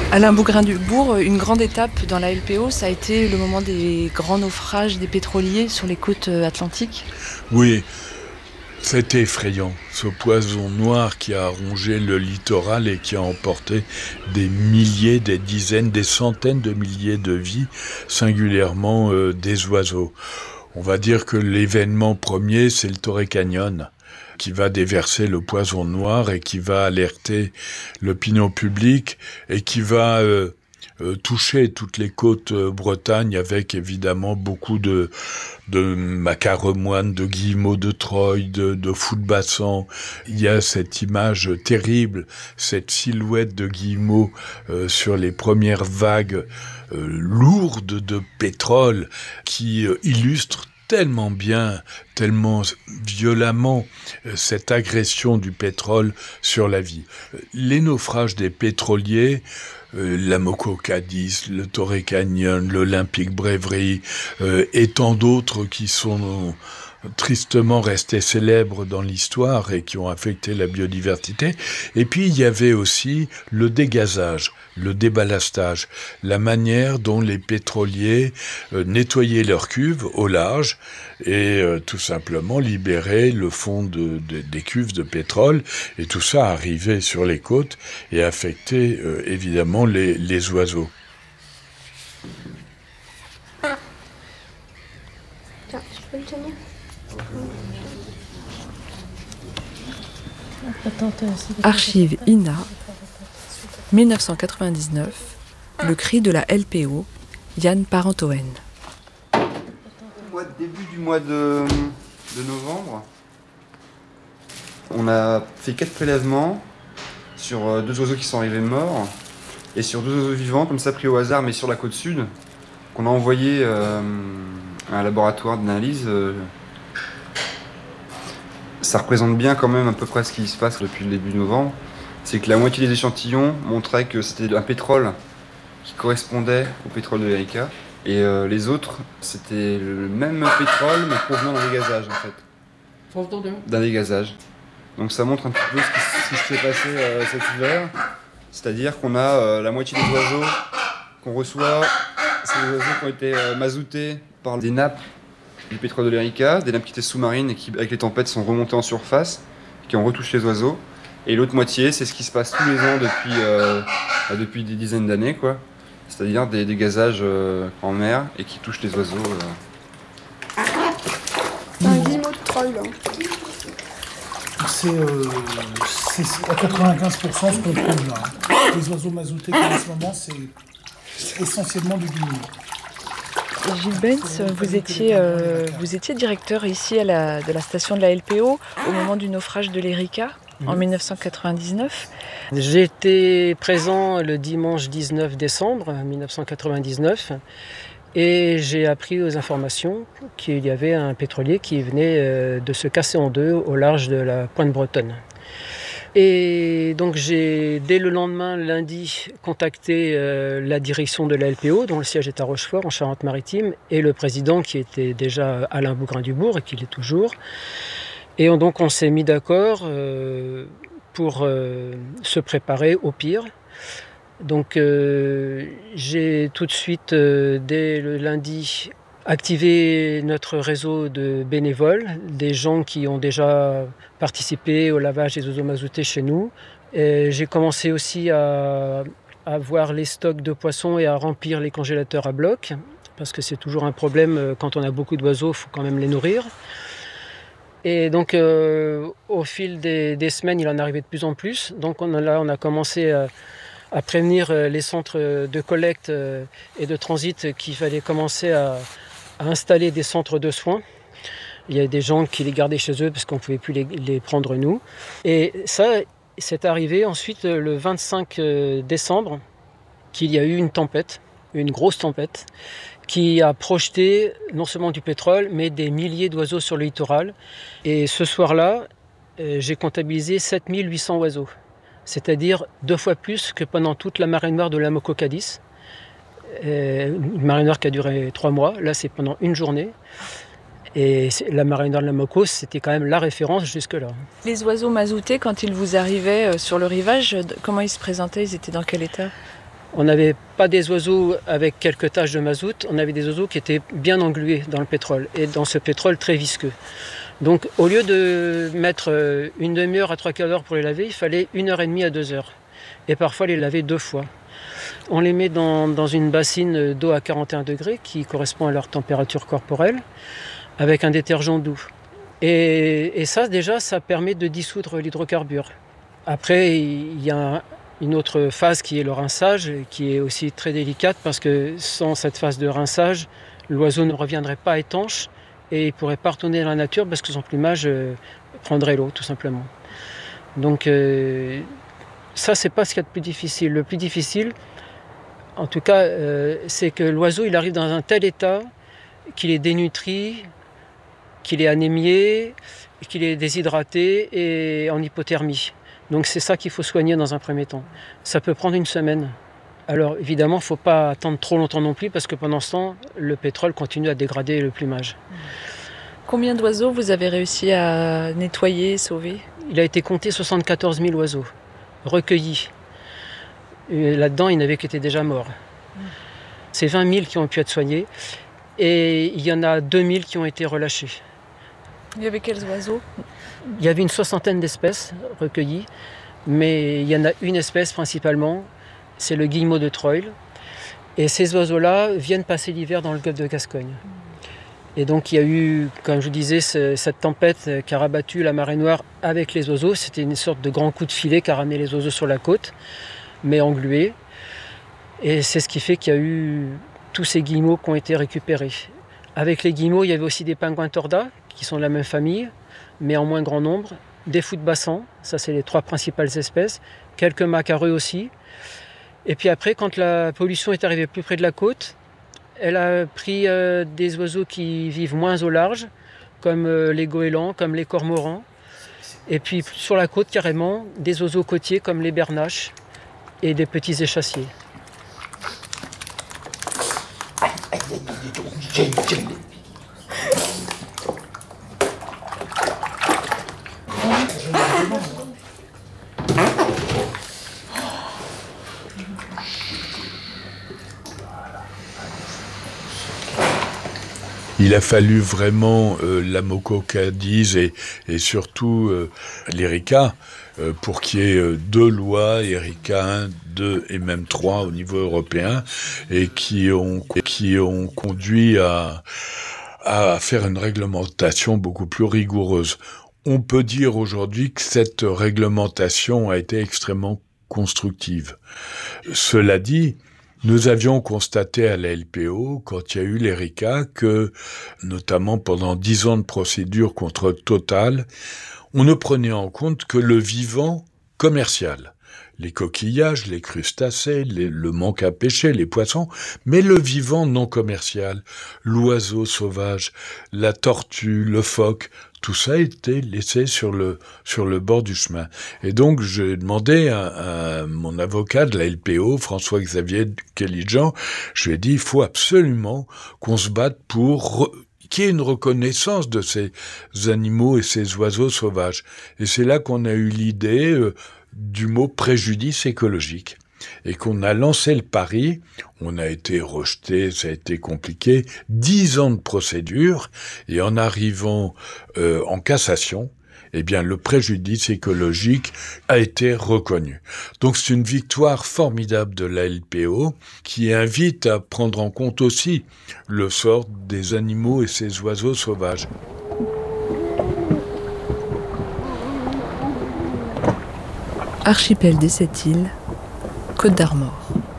Alain Bougrain-Dubourg, une grande étape dans la LPO, ça a été le moment des grands naufrages des pétroliers sur les côtes atlantiques. Oui, c'était effrayant, ce poison noir qui a rongé le littoral et qui a emporté des milliers, des dizaines, des centaines de milliers de vies, singulièrement des oiseaux. On va dire que l'événement premier, c'est le Torrey Canyon, qui va déverser le poison noir et qui va alerter l'opinion publique et qui va toucher toutes les côtes Bretagne avec évidemment beaucoup de macares moines, de guillemots de Troie, de fous de bassan. Il y a cette image terrible, cette silhouette de guillemots sur les premières vagues lourdes de pétrole qui illustre tellement bien, tellement violemment cette agression du pétrole sur la vie. Les naufrages des pétroliers, l'Amoco Cadiz, le Torrey Canyon, l'Olympic Brewery et tant d'autres qui sont tristement restés célèbres dans l'histoire et qui ont affecté la biodiversité. Et puis il y avait aussi le dégazage, le déballastage, la manière dont les pétroliers nettoyaient leurs cuves au large et tout simplement libéraient le fond des cuves de pétrole, et tout ça arrivait sur les côtes et affectait évidemment les oiseaux. Tiens, je peux le tenir. Archive INA, 1999, le cri de la LPO, Yann Parentoen. Début du mois de novembre, on a fait 4 prélèvements sur 2 oiseaux qui sont arrivés morts et sur 2 oiseaux vivants, comme ça pris au hasard, mais sur la côte sud, qu'on a envoyé à un laboratoire d'analyse. Ça représente bien quand même à peu près ce qui se passe depuis le début novembre. C'est que la moitié des échantillons montraient que c'était un pétrole qui correspondait au pétrole de l'Erika. Et les autres, c'était le même pétrole, mais provenant d'un dégazage en fait. Provenant d'un dégazage. Donc ça montre un petit peu ce qui s'est passé cet hiver. C'est-à-dire qu'on a la moitié des oiseaux qu'on reçoit, c'est des oiseaux qui ont été mazoutés par des nappes du pétrole de l'Erika, des nappes qui étaient sous-marines et qui, avec les tempêtes, sont remontées en surface, qui ont retouché les oiseaux. Et l'autre moitié, c'est ce qui se passe tous les ans depuis des dizaines d'années, quoi. C'est-à-dire des dégazages en mer et qui touchent les oiseaux. C'est un guillemot de troll, là. C'est à 95% ce qu'on trouve là. Les oiseaux mazoutés en ce moment, c'est essentiellement du guillemot. Gilles Benz, vous étiez directeur ici de la station de la LPO au moment du naufrage de l'Erika en 1999. J'étais présent le dimanche 19 décembre 1999 et j'ai appris aux informations qu'il y avait un pétrolier qui venait de se casser en deux au large de la pointe bretonne. Et donc j'ai, dès le lendemain, lundi, contacté la direction de la LPO, dont le siège est à Rochefort, en Charente-Maritime, et le président qui était déjà Alain Bougrain-Dubourg et qui l'est toujours. Et donc on s'est mis d'accord pour se préparer au pire. Donc j'ai tout de suite, dès le lundi, activé notre réseau de bénévoles, des gens qui ont déjà participé au lavage des oiseaux mazoutés chez nous. Et j'ai commencé aussi à voir les stocks de poissons et à remplir les congélateurs à bloc, parce que c'est toujours un problème quand on a beaucoup d'oiseaux, il faut quand même les nourrir. Et donc au fil des semaines, il en arrivait de plus en plus. Donc on a commencé à prévenir les centres de collecte et de transit qu'il fallait commencer à installer des centres de soins. Il y a des gens qui les gardaient chez eux parce qu'on ne pouvait plus les prendre nous. Et ça, c'est arrivé ensuite le 25 décembre qu'il y a eu une tempête, une grosse tempête, qui a projeté non seulement du pétrole, mais des milliers d'oiseaux sur le littoral. Et ce soir-là, j'ai comptabilisé 7800 oiseaux, c'est-à-dire 2 fois plus que pendant toute la marée noire de l'Amoco Cadiz. Une marée noire qui a duré 3 mois, là c'est pendant une journée. Et la marée noire de l'Amoco, c'était quand même la référence jusque-là. Les oiseaux mazoutés, quand ils vous arrivaient sur le rivage, comment ils se présentaient? Ils étaient dans quel état? On n'avait pas des oiseaux avec quelques taches de mazout, on avait des oiseaux qui étaient bien englués dans le pétrole, et dans ce pétrole très visqueux. Donc au lieu de mettre une demi-heure à 3/4 d'heure pour les laver, il fallait 1h30 à 2 heures. Et parfois les laver 2 fois. On les met dans une bassine d'eau à 41 degrés qui correspond à leur température corporelle, avec un détergent doux. Et ça déjà, ça permet de dissoudre l'hydrocarbure. Après, il y a une autre phase qui est le rinçage, qui est aussi très délicate parce que sans cette phase de rinçage, l'oiseau ne reviendrait pas étanche et il ne pourrait pas retourner dans la nature parce que son plumage prendrait l'eau tout simplement. Donc ça, c'est pas ce qu'il y a de plus difficile. Le plus difficile, en tout cas, c'est que l'oiseau il arrive dans un tel état qu'il est dénutri, qu'il est anémié, qu'il est déshydraté et en hypothermie. Donc c'est ça qu'il faut soigner dans un premier temps. Ça peut prendre 1 semaine. Alors évidemment, il ne faut pas attendre trop longtemps non plus parce que pendant ce temps, le pétrole continue à dégrader le plumage. Combien d'oiseaux vous avez réussi à nettoyer, sauver ? Il a été compté 74 000 oiseaux recueillis. Et là-dedans, il y en avait qui étaient déjà morts. C'est 20 000 qui ont pu être soignés et il y en a 2 000 qui ont été relâchés. Il y avait quels oiseaux ? Il y avait une 60aine d'espèces recueillies, mais il y en a une espèce principalement, c'est le guillemot de Troil. Et ces oiseaux-là viennent passer l'hiver dans le golfe de Gascogne. Et donc il y a eu, comme je vous disais, cette tempête qui a rabattu la marée noire avec les oiseaux. C'était une sorte de grand coup de filet qui a ramené les oiseaux sur la côte, mais englués. Et c'est ce qui fait qu'il y a eu tous ces guillemots qui ont été récupérés. Avec les guillemots, il y avait aussi des pingouins tordas, qui sont de la même famille, mais en moins grand nombre. Des fous de bassan, ça c'est les 3 principales espèces. Quelques macareux aussi. Et puis après, quand la pollution est arrivée plus près de la côte, elle a pris des oiseaux qui vivent moins au large, comme les goélands, comme les cormorans. Et puis sur la côte, carrément, des oiseaux côtiers comme les bernaches et des petits échassiers. Il a fallu vraiment la Mococadise et surtout l'ERICA pour qu'il y ait 2 lois, ERICA 1, 2 et même 3 au niveau européen et qui ont conduit à faire une réglementation beaucoup plus rigoureuse. On peut dire aujourd'hui que cette réglementation a été extrêmement constructive. Cela dit, nous avions constaté à la LPO, quand il y a eu l'ERICA, que, notamment pendant 10 ans de procédure contre Total, on ne prenait en compte que le vivant commercial. Les coquillages, les crustacés, le manque à pêcher, les poissons, mais le vivant non commercial, l'oiseau sauvage, la tortue, le phoque, tout ça était laissé sur le bord du chemin. Et donc, j'ai demandé à mon avocat de la LPO, François-Xavier Kelly-Jean, je lui ai dit, il faut absolument qu'on se batte pour qu'il y ait une reconnaissance de ces animaux et ces oiseaux sauvages. Et c'est là qu'on a eu l'idée du mot préjudice écologique. Et qu'on a lancé le pari, on a été rejeté, ça a été compliqué, 10 ans de procédure, et en arrivant en cassation, eh bien le préjudice écologique a été reconnu. Donc c'est une victoire formidable de la LPO qui invite à prendre en compte aussi le sort des animaux et ces oiseaux sauvages. Archipel des 7 îles, Côte d'Armor.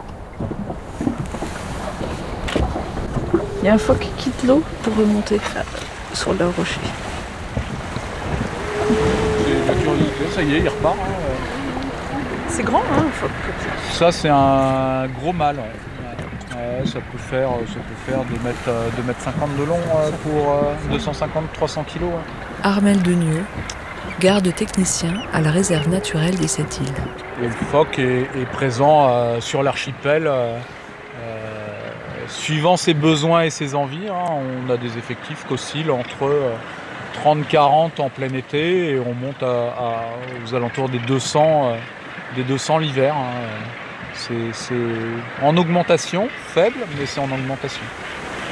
Il y a un phoque qui quitte l'eau pour remonter sur le rocher. C'est la curiosité, ça y est, il repart. C'est grand, hein, un phoque. Ça, c'est un gros mâle. Ouais, ça peut faire 2 mètres 50 de long pour 250-300 kilos. Armel Denieux, garde technicien à la réserve naturelle des 7 îles. Et le phoque est présent sur l'archipel, suivant ses besoins et ses envies. On a des effectifs qui oscillent entre 30-40 en plein été et on monte aux alentours des 200 l'hiver. C'est en augmentation, faible, mais c'est en augmentation.